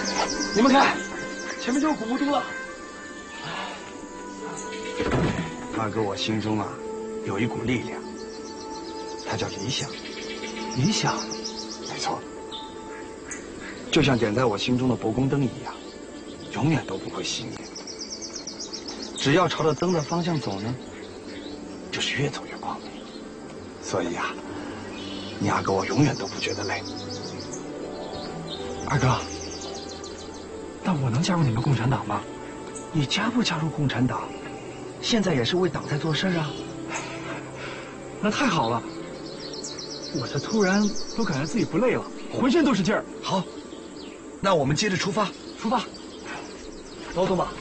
你们看，前面就是古墓都了。 大哥，我心中啊有一股力量，它叫理想。 理想， 没错，就像点在我心中的博宫灯一样，永远都不会熄灭。只要朝着灯的方向走呢，就是越走越光明。所以啊，你阿哥我永远都不觉得累。 二哥，那我能加入你们共产党吗？ 你加不加入共产党，现在也是为党在做事啊。 那太好了，我这突然都感觉自己不累了，浑身都是劲儿。 好，那我们接着出发。 出发，走走吧。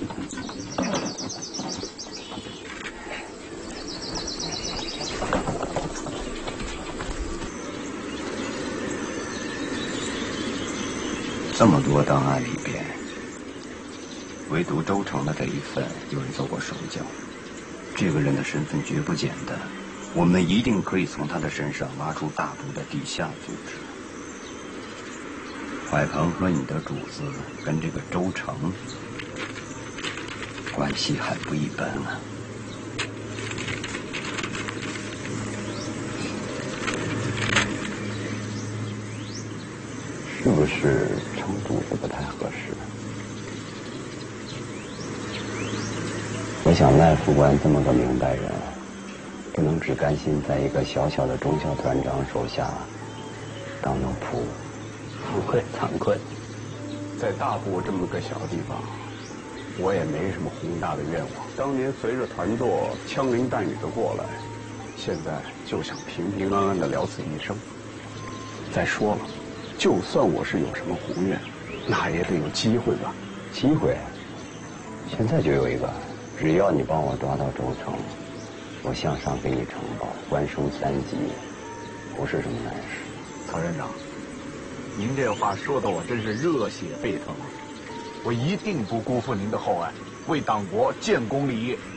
这么多档案里边，唯独周成的这一份有人做过手脚。这个人的身份绝不简单，我们一定可以从他的身上挖出大部的地下组织。怀鹏和你的主子跟这个周成关系还不一般啊。 是不是称主子不太合适？我想赖副官这么个明白人，不能只甘心在一个小小的中校团长手下当奴仆。惭愧惭愧，在大部这么个小地方，我也没什么宏大的愿望。当年随着团座枪林弹雨的过来，现在就想平平安安的了此一生。再说了，就算我是有什么宏愿，那也得有机会吧？机会，现在就有一个，只要你帮我抓到周成，我向上给你呈报，官升3级，不是什么难事。 曹院长，您这话说的我真是热血沸腾，我一定不辜负您的厚爱，为党国建功立业。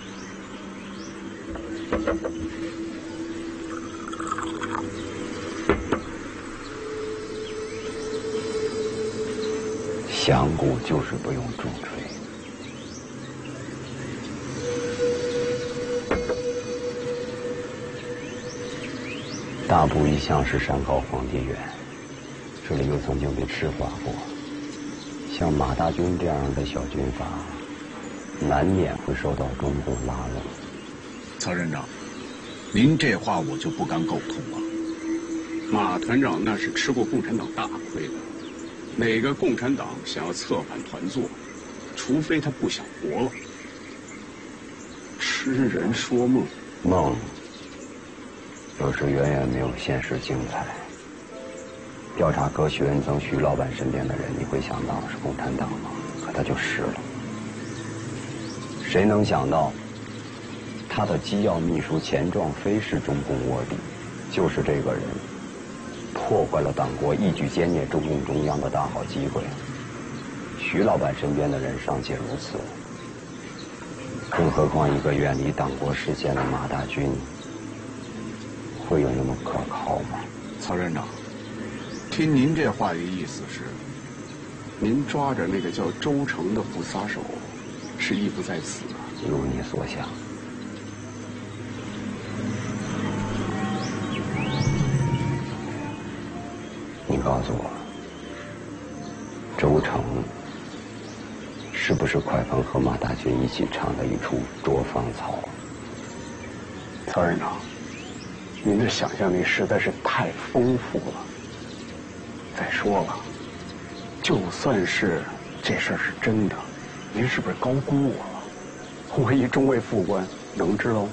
响鼓就是不用重锤。大部一向是山高皇帝远，这里又曾经被赤化过，像马大军这样的小军阀，难免会受到中共拉拢。 曹院长，您这话我就不敢苟同了。 马团长那是吃过共产党大亏的，哪个共产党想要策反团座，除非他不想活了。痴人说梦，梦有时远远没有现实精彩。调查葛许恩曾徐老板身边的人，你会想到是共产党吗？可他就是了。谁能想到，他的机要秘书钱壮飞是中共卧底，就是这个人破坏了党国一举歼灭中共中央的大好机会。徐老板身边的人尚且如此，更何况一个远离党国视线的马大军，会有那么可靠吗？ 曹院长，听您这话的意思是， 您抓着那个叫周成的不撒手，是意不在此啊？如你所想。你告诉我，周成是不是快鹏和马大军一起唱的一出捉芳草？曹院长，您的想象力实在是太丰富了。再说了，就算是这事儿是真的，您是不是高估我了？我一中尉副官能知道吗？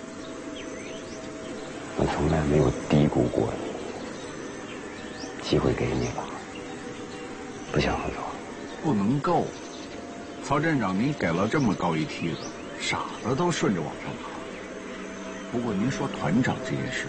我从来没有低估过你。机会给你了，不想合作？ 不能够。曹站长，您给了这么高一梯子，傻子都顺着往上爬。不过您说团长这件事，